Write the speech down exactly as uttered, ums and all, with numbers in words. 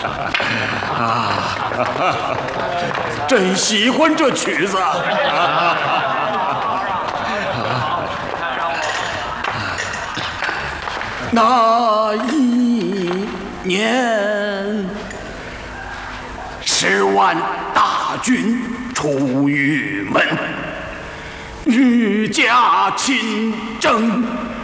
啊，真喜欢这曲子。那一年，十万大军出玉门，御驾亲征。